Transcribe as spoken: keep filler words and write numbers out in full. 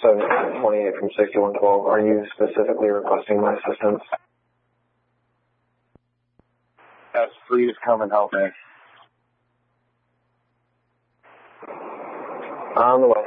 seven twenty-eight from sixty-one twelve. Are you specifically requesting my assistance? Yes, please come and help me. On the way.